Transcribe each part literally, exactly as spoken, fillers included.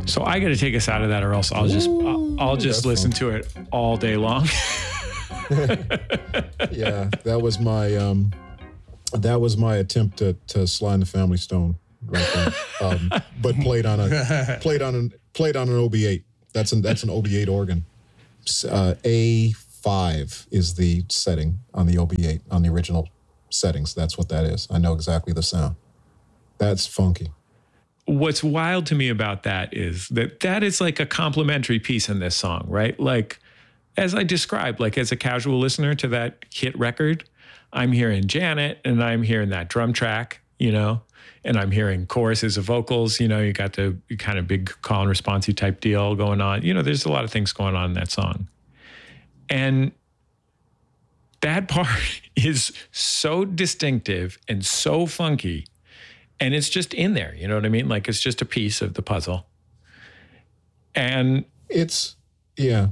So I got to take us out of that, or else I'll just I'll, I'll just listen fun. to it all day long. Yeah, that was my um, that was my attempt to to Sly and the Family Stone right there, um, but played on a played on an played on an O B eight. That's an that's an O B eight organ. Uh, A five is the setting on the O B eight on the original settings. That's what that is. I know exactly the sound. That's funky. What's wild to me about that is that that is like a complementary piece in this song, right? Like, as I described, like as a casual listener to that hit record, I'm hearing Janet and I'm hearing that drum track, you know, and I'm hearing choruses of vocals, you know, you got the kind of big call and response type deal going on. You know, there's a lot of things going on in that song. And that part is so distinctive and so funky. And it's just in there, you know what I mean? Like, it's just a piece of the puzzle. And it's, yeah.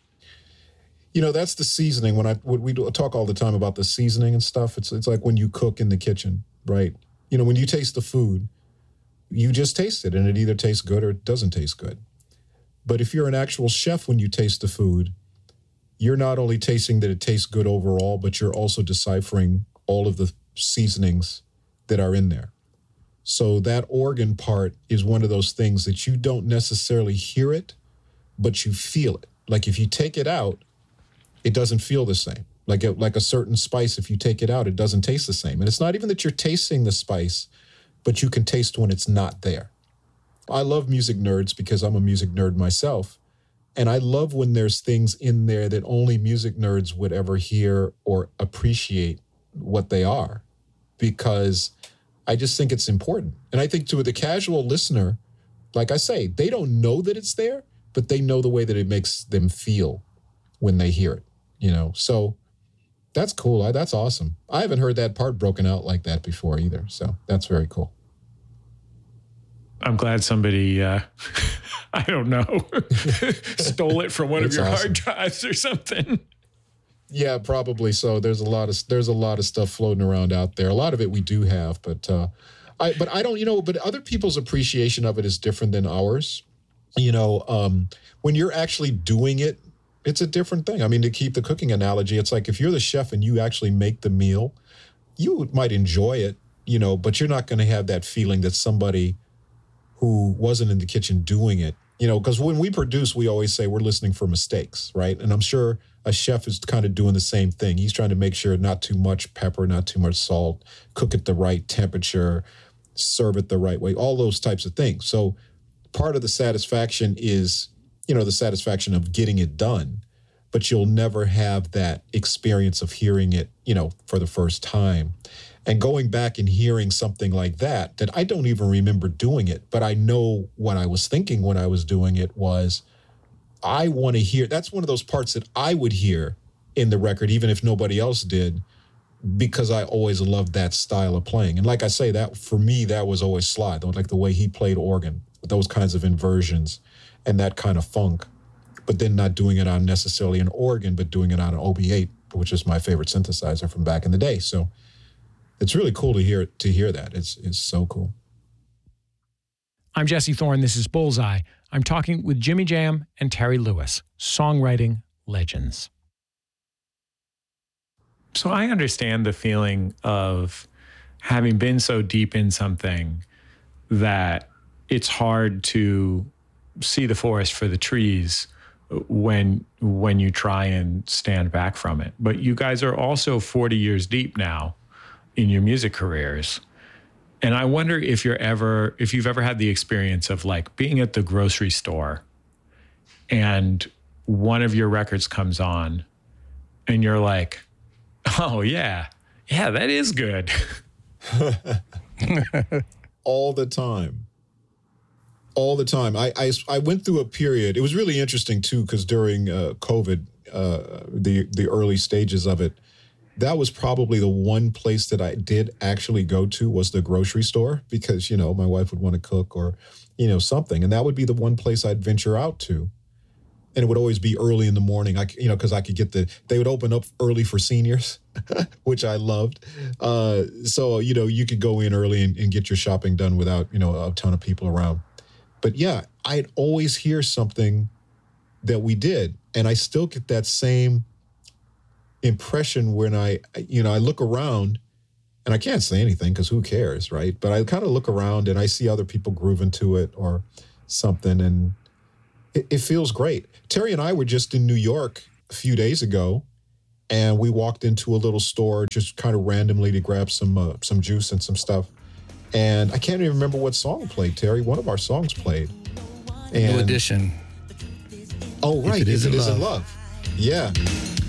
You know, that's the seasoning. When I when we do, talk all the time about the seasoning and stuff, it's it's like when you cook in the kitchen, right? You know, when you taste the food, you just taste it, and it either tastes good or it doesn't taste good. But if you're an actual chef, when you taste the food, you're not only tasting that it tastes good overall, but you're also deciphering all of the seasonings that are in there. So that organ part is one of those things that you don't necessarily hear it, but you feel it. Like if you take it out, it doesn't feel the same. Like a, like a certain spice, if you take it out, it doesn't taste the same. And it's not even that you're tasting the spice, but you can taste when it's not there. I love music nerds because I'm a music nerd myself. And I love when there's things in there that only music nerds would ever hear or appreciate what they are, because I just think it's important. And I think to the casual listener, like I say, they don't know that it's there, but they know the way that it makes them feel when they hear it, you know? So that's cool. I, that's awesome. I haven't heard that part broken out like that before either. So that's very cool. I'm glad somebody, uh, I don't know, stole it from one of your awesome. hard drives or something. Yeah, probably so. There's a lot of there's a lot of stuff floating around out there. A lot of it we do have, but uh, I but I don't, you know, but other people's appreciation of it is different than ours. You know, um, when you're actually doing it, it's a different thing. I mean, to keep the cooking analogy, it's like if you're the chef and you actually make the meal, you might enjoy it, you know, but you're not going to have that feeling that somebody who wasn't in the kitchen doing it, you know, because when we produce, we always say we're listening for mistakes, right? And I'm sure a chef is kind of doing the same thing. He's trying to make sure not too much pepper, not too much salt, cook at the right temperature, serve it the right way, all those types of things. So part of the satisfaction is, you know, the satisfaction of getting it done, but you'll never have that experience of hearing it, you know, for the first time. And going back and hearing something like that, that I don't even remember doing it, but I know what I was thinking when I was doing it was, I want to hear, that's one of those parts that I would hear in the record, even if nobody else did, because I always loved that style of playing. And like I say, that for me, that was always Sly, like the way he played organ, those kinds of inversions and that kind of funk, but then not doing it on necessarily an organ, but doing it on an O B eight, which is my favorite synthesizer from back in the day. So it's really cool to hear to hear that. It's it's so cool. I'm Jesse Thorne. This is Bullseye. I'm talking with Jimmy Jam and Terry Lewis, songwriting legends. So I understand the feeling of having been so deep in something that it's hard to see the forest for the trees when when you try and stand back from it. But you guys are also forty years deep now in your music careers. And I wonder if you're ever, if you've ever had the experience of like being at the grocery store and one of your records comes on and you're like, oh yeah, yeah, that is good. All the time. All the time. I, I, I went through a period, it was really interesting too, because during uh, COVID, uh, the, the early stages of it, that was probably the one place that I did actually go to was the grocery store because, you know, my wife would want to cook or, you know, something. And that would be the one place I'd venture out to. And it would always be early in the morning, I, you know, because I could get the, they would open up early for seniors, which I loved. Uh, so, you know, you could go in early and, and get your shopping done without, you know, a ton of people around. but yeah, I'd always hear something that we did, and I still get that same impression when I, you know, I look around, and I can't say anything because who cares, right? But I kind of look around and I see other people grooving to it or something, and it, it feels great. Terry and I were just in New York a few days ago, and we walked into a little store just kind of randomly to grab some uh, some juice and some stuff. And I can't even remember what song played, Terry. One of our songs played. And, New Edition. Oh, right. If It If Isn't It Isn't Love. Love. Yeah.